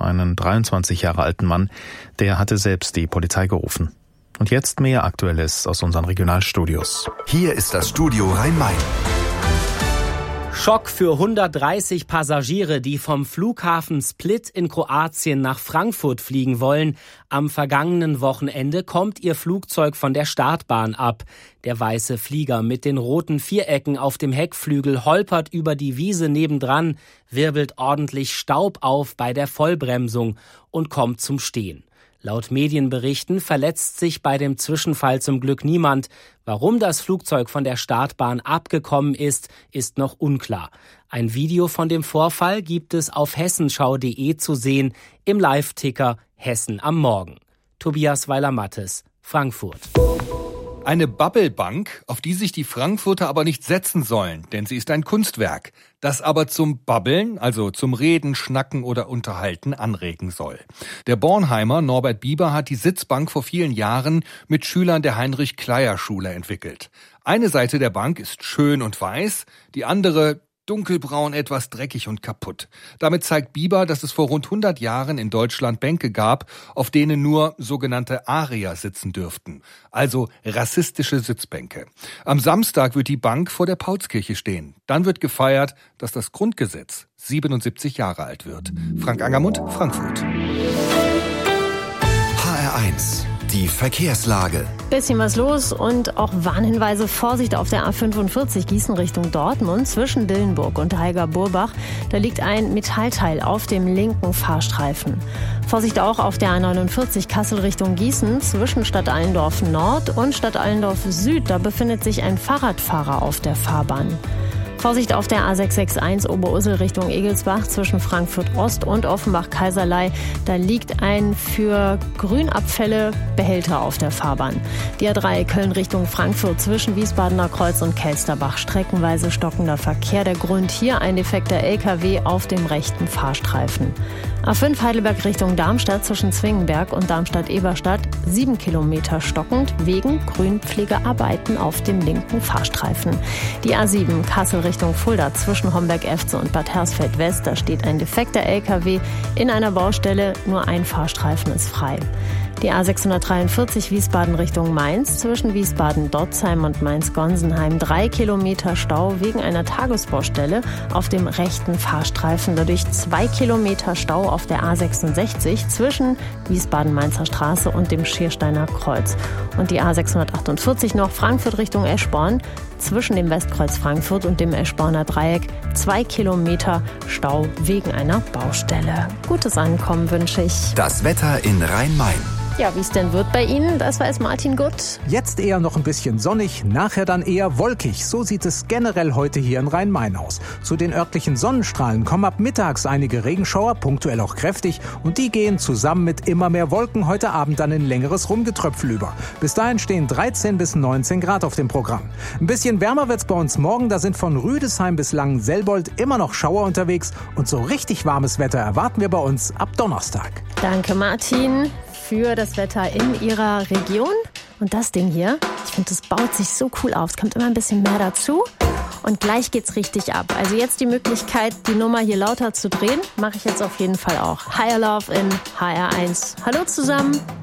einen 23 Jahre alten Mann. Der hatte selbst die Polizei gerufen. Und jetzt mehr Aktuelles aus unseren Regionalstudios. Hier ist das Studio Rhein-Main. Schock für 130 Passagiere, die vom Flughafen Split in Kroatien nach Frankfurt fliegen wollen. Am vergangenen Wochenende kommt ihr Flugzeug von der Startbahn ab. Der weiße Flieger mit den roten Vierecken auf dem Heckflügel holpert über die Wiese nebendran, wirbelt ordentlich Staub auf bei der Vollbremsung und kommt zum Stehen. Laut Medienberichten verletzt sich bei dem Zwischenfall zum Glück niemand. Warum das Flugzeug von der Startbahn abgekommen ist, ist noch unklar. Ein Video von dem Vorfall gibt es auf hessenschau.de zu sehen im Live-Ticker Hessen am Morgen. Tobias Weiler-Mattes, Frankfurt. Eine Bubblebank, auf die sich die Frankfurter aber nicht setzen sollen, denn sie ist ein Kunstwerk, das aber zum Babbeln, also zum Reden, Schnacken oder Unterhalten anregen soll. Der Bornheimer Norbert Bieber hat die Sitzbank vor vielen Jahren mit Schülern der Heinrich-Kleyer-Schule entwickelt. Eine Seite der Bank ist schön und weiß, die andere dunkelbraun, etwas dreckig und kaputt. Damit zeigt Bieber, dass es vor rund 100 Jahren in Deutschland Bänke gab, auf denen nur sogenannte Arier sitzen dürften, also rassistische Sitzbänke. Am Samstag wird die Bank vor der Paulskirche stehen. Dann wird gefeiert, dass das Grundgesetz 77 Jahre alt wird. Frank Angermund, Frankfurt. HR1, die Verkehrslage. Bisschen was los und auch Warnhinweise. Vorsicht auf der A45 Gießen Richtung Dortmund zwischen Dillenburg und Heiger-Burbach. Da liegt ein Metallteil auf dem linken Fahrstreifen. Vorsicht auch auf der A49 Kassel Richtung Gießen zwischen Stadt Allendorf Nord und Stadt Allendorf Süd. Da befindet sich ein Fahrradfahrer auf der Fahrbahn. Vorsicht auf der A661 Oberursel Richtung Egelsbach zwischen Frankfurt Ost und Offenbach-Kaiserlei. Da liegt ein für Grünabfälle Behälter auf der Fahrbahn. Die A3 Köln Richtung Frankfurt zwischen Wiesbadener Kreuz und Kelsterbach. Streckenweise stockender Verkehr. Der Grund hier ein defekter LKW auf dem rechten Fahrstreifen. A5 Heidelberg Richtung Darmstadt zwischen Zwingenberg und Darmstadt-Eberstadt 7 Kilometer stockend wegen Grünpflegearbeiten auf dem linken Fahrstreifen. Die A7 Kassel Richtung Fulda zwischen Homberg-Efze und Bad Hersfeld-West. Da steht ein defekter LKW in einer Baustelle, nur ein Fahrstreifen ist frei. Die A643 Wiesbaden Richtung Mainz zwischen Wiesbaden-Dotzheim und Mainz-Gonsenheim 3 Kilometer Stau wegen einer Tagesbaustelle auf dem rechten Fahrstreifen. Dadurch 2 Kilometer Stau auf der A66 zwischen Wiesbaden-Mainzer Straße und dem Schiersteiner Kreuz. Und die A648 noch Frankfurt Richtung Eschborn zwischen dem Westkreuz Frankfurt und dem Eschborner Dreieck 2 Kilometer Stau wegen einer Baustelle. Gutes Ankommen wünsche ich. Das Wetter in Rhein-Main. Ja, wie es denn wird bei Ihnen, das weiß Martin Gutt. Jetzt eher noch ein bisschen sonnig, nachher dann eher wolkig. So sieht es generell heute hier in Rhein-Main aus. Zu den örtlichen Sonnenstrahlen kommen ab mittags einige Regenschauer, punktuell auch kräftig. Und die gehen zusammen mit immer mehr Wolken heute Abend dann in längeres Rumgetröpfel über. Bis dahin stehen 13 bis 19 Grad auf dem Programm. Ein bisschen wärmer wird's bei uns morgen. Da sind von Rüdesheim bis Langenselbold immer noch Schauer unterwegs. Und so richtig warmes Wetter erwarten wir bei uns ab Donnerstag. Danke, Martin, für das Wetter in Ihrer Region. Und das Ding hier, ich finde, das baut sich so cool auf. Es kommt immer ein bisschen mehr dazu. Und gleich geht's richtig ab. Also jetzt die Möglichkeit, die Nummer hier lauter zu drehen, mache ich jetzt auf jeden Fall auch. Higher Love in HR1. Hallo zusammen.